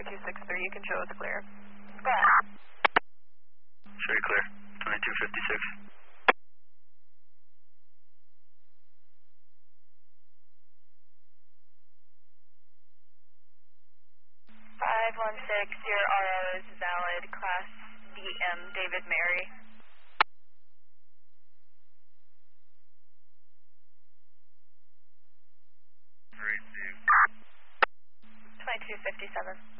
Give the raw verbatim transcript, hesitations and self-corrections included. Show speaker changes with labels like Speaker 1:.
Speaker 1: three two six three, you can show us clear. Go ahead.
Speaker 2: Show you clear, twenty-two fifty-six.
Speaker 1: five one six, your R O is valid, class D M, David Mary. twenty-two fifty-seven.